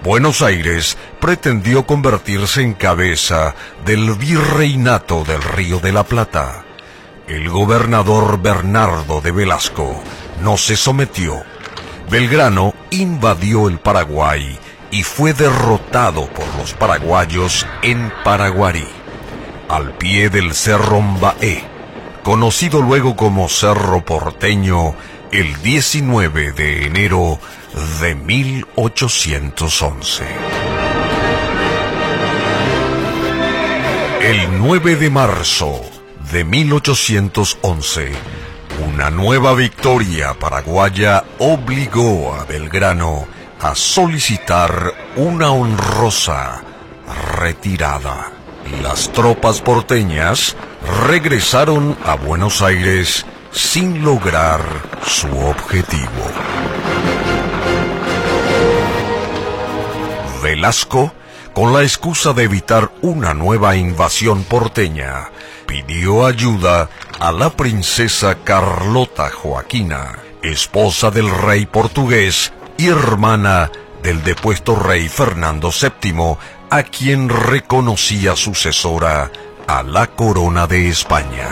Buenos Aires pretendió convertirse en cabeza del virreinato del Río de la Plata. El gobernador Bernardo de Velasco no se sometió. Belgrano invadió el Paraguay y fue derrotado por los paraguayos en Paraguarí, al pie del Cerro Mbaé, conocido luego como Cerro Porteño, el 19 de enero de 1811. El 9 de marzo de 1811, una nueva victoria paraguaya obligó a Belgrano a solicitar una honrosa retirada. Las tropas porteñas regresaron a Buenos Aires sin lograr su objetivo. Velasco, con la excusa de evitar una nueva invasión porteña, pidió ayuda a la princesa Carlota Joaquina, esposa del rey portugués y hermana del depuesto rey Fernando VII, a quien reconocía sucesora a la corona de España.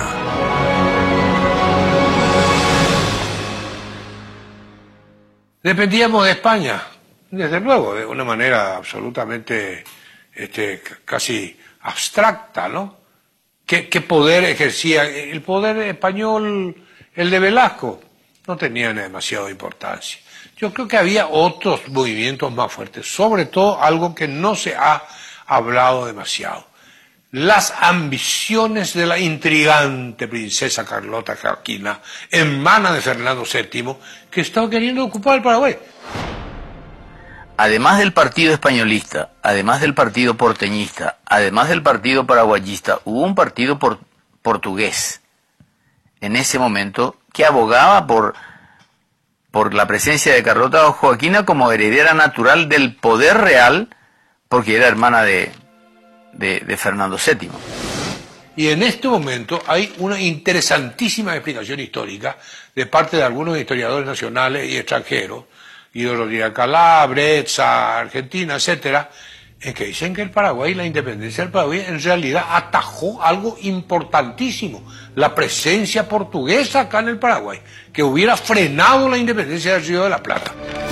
Dependíamos de España, desde luego, de una manera absolutamente casi abstracta, ¿no? ¿Qué poder ejercía? El poder español, el de Velasco, no tenía demasiada importancia. Yo creo que había otros movimientos más fuertes, sobre todo algo que no se ha hablado demasiado: las ambiciones de la intrigante princesa Carlota Joaquina, hermana de Fernando VII, que estaba queriendo ocupar el Paraguay. Además del partido españolista, además del partido porteñista, además del partido paraguayista, hubo un partido portugués en ese momento que abogaba por la presencia de Carlota Joaquina como heredera natural del poder real, porque era hermana de Fernando VII. Y en este momento hay una interesantísima explicación histórica de parte de algunos historiadores nacionales y extranjeros, Guido Rodríguez Alcalá, Bretza, Argentina, etcétera, en que dicen que el Paraguay, la independencia del Paraguay, en realidad atajó algo importantísimo: la presencia portuguesa acá en el Paraguay, que hubiera frenado la independencia del Río de la Plata.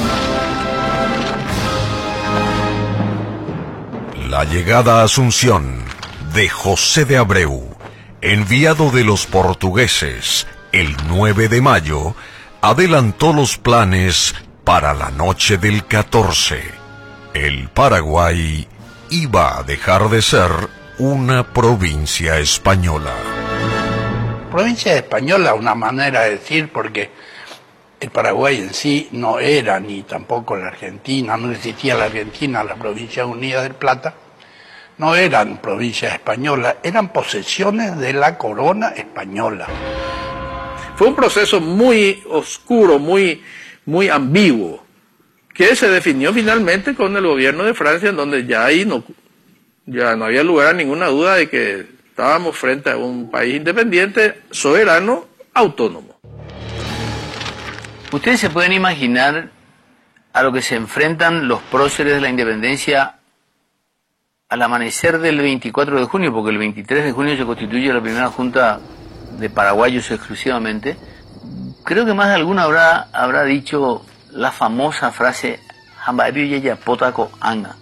La llegada a Asunción de José de Abreu, enviado de los portugueses el 9 de mayo, adelantó los planes para la noche del 14. El Paraguay iba a dejar de ser una provincia española. Provincia española, una manera de decir, porque el Paraguay en sí no era, ni tampoco la Argentina, no existía la Argentina, la Provincia Unida del Plata, no eran provincias españolas, eran posesiones de la corona española. Fue un proceso muy oscuro, muy ambiguo, que se definió finalmente con el gobierno de Francia, en donde ya no había lugar a ninguna duda de que estábamos frente a un país independiente, soberano, autónomo. Ustedes se pueden imaginar a lo que se enfrentan los próceres de la independencia al amanecer del 24 de junio, porque el 23 de junio se constituye la primera junta de paraguayos exclusivamente. Creo que más de alguno habrá dicho la famosa frase Potaco Anga,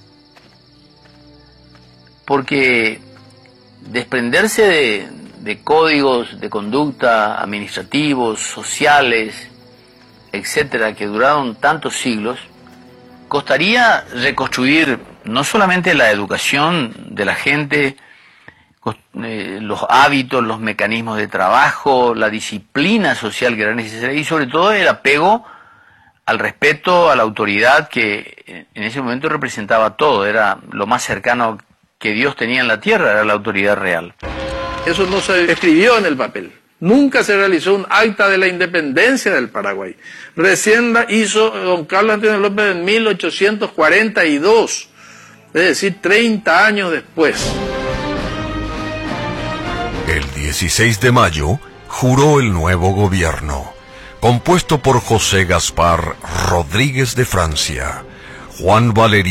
porque desprenderse de códigos de conducta administrativos, sociales, etcétera, que duraron tantos siglos, costaría reconstruir no solamente la educación de la gente, los hábitos, los mecanismos de trabajo, la disciplina social que era necesaria, y sobre todo el apego al respeto a la autoridad que en ese momento representaba todo, era lo más cercano que Dios tenía en la tierra, era la autoridad real. Eso no se escribió en el papel. Nunca se realizó un acta de la independencia del Paraguay. Recién la hizo don Carlos Antonio López en 1842, es decir, 30 años después. El 16 de mayo juró el nuevo gobierno, compuesto por José Gaspar Rodríguez de Francia, Juan Valerio